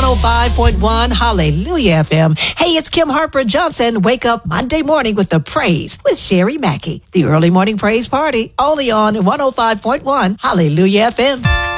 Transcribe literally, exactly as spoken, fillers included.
one oh five point one Hallelujah F M. Hey, it's Kim Harper Johnson. Wake up Monday morning with the praise with Sherry Mackey. The early morning praise party only on one oh five point one Hallelujah F M.